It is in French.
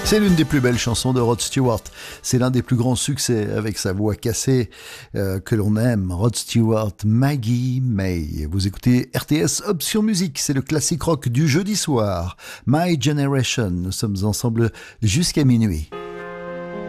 C'est l'une des plus belles chansons de Rod Stewart. C'est l'un des plus grands succès avec sa voix cassée que l'on aime. Rod Stewart, Maggie May. Vous écoutez RTS Option Musique. C'est le classique rock du jeudi soir. My Generation. Nous sommes ensemble jusqu'à minuit.